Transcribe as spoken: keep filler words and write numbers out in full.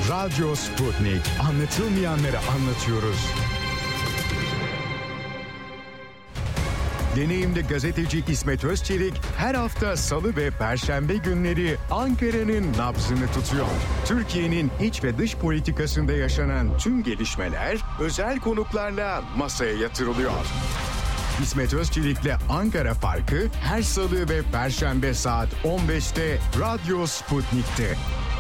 Radyo Sputnik. Anlatılmayanları anlatıyoruz. Deneyimli gazeteci İsmet Özçelik her hafta Salı ve Perşembe günleri Ankara'nın nabzını tutuyor. Türkiye'nin iç ve dış politikasında yaşanan tüm gelişmeler özel konuklarla masaya yatırılıyor. İsmet Özçelik'le Ankara Farkı her Salı ve Perşembe saat on beşte Radyo Sputnik'te.